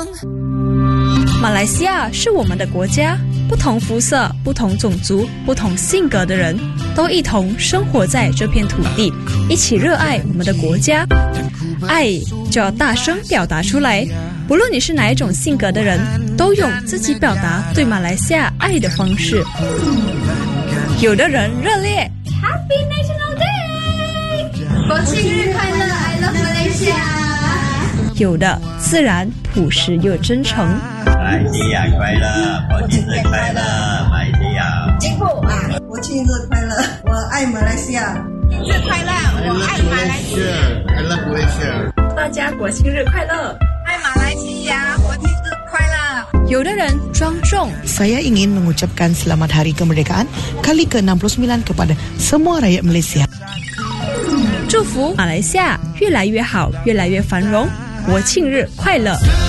马来西亚是我们的国家，不同肤色、不同种族、不同性格的人都一同生活在这片土地，一起热爱我们的国家。爱就要大声表达出来，不论你是哪一种性格的人，都用自己表达对马来西亚爱的方式。有的人热烈 Happy National Day， 国庆日快乐 I love Malaysia。 有的自然朴实又真诚。 马来西亚快乐，国庆日快乐，马来西亚进步啊！ 国庆日快乐，我爱马来西亚。 日快乐，我爱马来西亚。 I love Malaysia。 大家国庆日快乐！ 爱马来西亚，国庆日快乐！ 有的人庄重。 Saya ingin mengucapkan Selamat Hari Kemerdekaan kali ke-69 kepada semua rakyat Malaysia。 祝福马来西亚越来越好，越来越繁荣。国庆日快乐！